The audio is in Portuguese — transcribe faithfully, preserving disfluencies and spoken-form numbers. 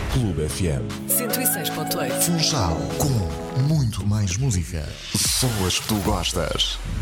Clube F M. cento e seis ponto oito. Funchal com muito mais música. Só as que tu gostas.